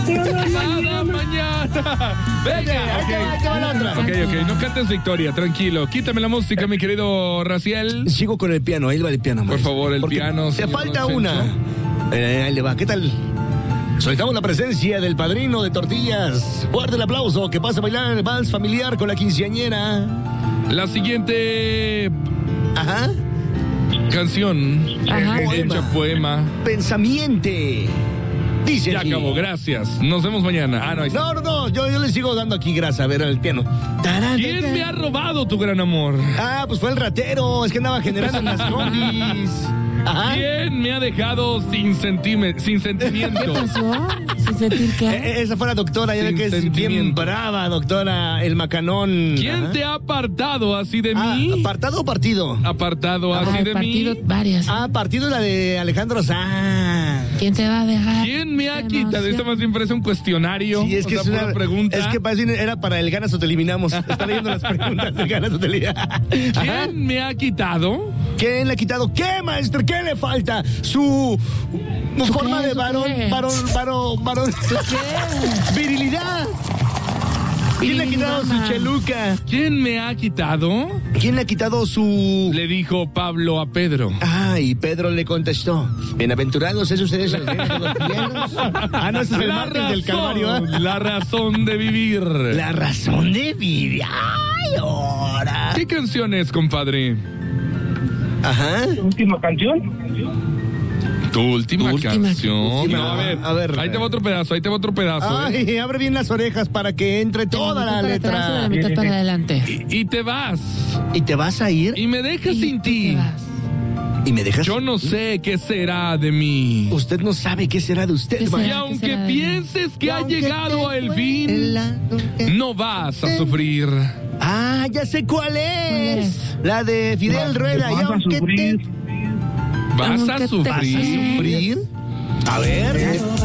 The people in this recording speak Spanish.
Nada, mañana. Venga. Ahí te va la otra. Ok, no cantes victoria, tranquilo. Quítame la música, mi querido Raciel. Sigo con el piano, ahí va el piano. Por favor, el Porque piano. Te señor falta Don una. Chencho. Ahí le va, ¿qué tal? Solicitamos la presencia del padrino de tortillas. Fuerte el aplauso, que pasa a bailar el vals familiar con la quinceañera. La siguiente Ajá. canción. Ajá. Hecha poema. Pensamiente. Dice Ya aquí. acabó, gracias. Nos vemos mañana. Ah, no, ahí está. No, yo le sigo dando aquí grasa, a ver, al piano. ¿Quién me ha robado tu gran amor? Ah, pues fue el ratero, es que andaba generando en las combis. Ajá. ¿Quién me ha dejado sin ¿Qué sentimiento? pasó? ¿Sin sentir qué? Esa fue la doctora, ya ve Sin que es bien sentimiento. brava, doctora, el macanón. ¿Quién Ajá. te ha apartado así de mí? ¿Apartado o partido? Apartado así Ay, de partido, mí. varias. Partido la de Alejandro Sanz. ¿Quién te va a dejar? ¿Quién me ha Qué quitado? emoción. Esto más bien parece un cuestionario. Sí, es que o sea, pura pregunta. Es que parece era para el ganas o te eliminamos. Está leyendo las preguntas del ganas o te eliminamos. Ajá. ¿Quién me ha quitado? ¿Quién le ha quitado? ¿Qué, maestro? ¿Qué le falta? Su forma qué? de ¿Su varón, qué? varón. Virilidad. ¿Quién le ha quitado su Virilidad. cheluca? ¿Quién me ha quitado? ¿Quién le ha quitado su...? Le dijo Pablo a Pedro. Y Pedro le contestó: bienaventurados es ustedes al reino de los cielos. No, ese es el mártir del Calvario. La razón de vivir. La razón de vivir. ¡Ay, ahora! ¿Qué canción es, compadre? Ajá. Última canción. Tu última Última. canción. Última. No, A ver. Ahí te va otro pedazo, ¿eh? Abre bien las orejas para que entre toda la De la letra. mitad para adelante. Y te vas. ¿Y te vas a ir? Y me dejas Y sin tú ti. te vas. ¿Y me dejas? Yo no sé qué será de mí. Usted no sabe qué será de usted, ¿Qué Y será? maestro. aunque será de mí? pienses que ha Aunque llegado te el fue fin, no vas a sufrir. Ya sé cuál es. es? La de Fidel Rueda. Vas a aunque sufrir. te Vas Aunque a te sufrir. sufrir. A ver.